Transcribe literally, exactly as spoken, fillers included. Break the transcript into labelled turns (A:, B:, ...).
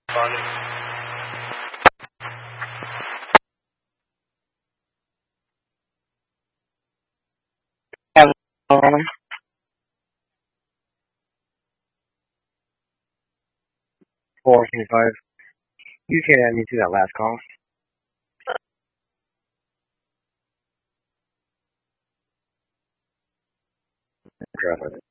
A: Morning.
B: Hello, four two five. You can add me to that last call. Traffic.